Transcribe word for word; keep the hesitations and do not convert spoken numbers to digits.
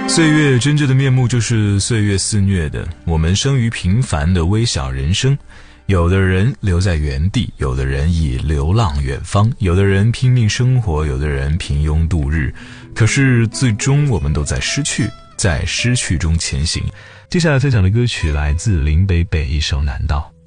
岁月真正的面目就是岁月肆虐的，我们生于平凡的微小人生，有的人留在原地，有的人已流浪远方，有的人拼命生活，有的人平庸度日，可是最终我们都在失去，在失去中前行。接下来分享的歌曲来自林北北一首《难道》。